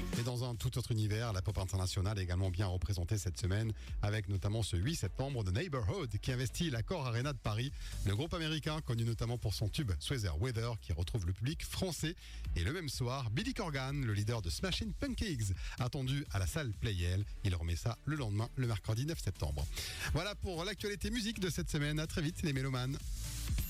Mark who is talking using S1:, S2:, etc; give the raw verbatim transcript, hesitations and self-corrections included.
S1: Et dans un tout autre univers, la pop internationale est également bien représentée cette semaine, avec notamment ce huit septembre de Neighborhood qui investit l'Accor Arena de Paris. Le groupe américain, connu notamment pour son tube Sweater Weather, qui retrouve le public français. Et le même soir, Billy Corgan, le leader de Smashing Pumpkins, attendu à la salle Playel. Il remet ça le lendemain, le mercredi neuf septembre. Voilà pour l'actualité musique de cette semaine. À très vite les mélomanes.